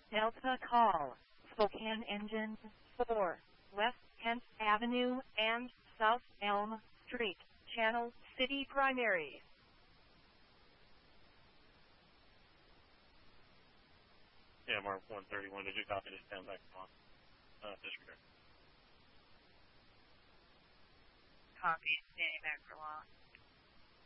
Delta call. Spokane engine 4, West Kent Avenue and South Elm Street, Channel City Primary. Yeah, Mark 131, did you copy this down back on? Disregard. Copy, standing back for law.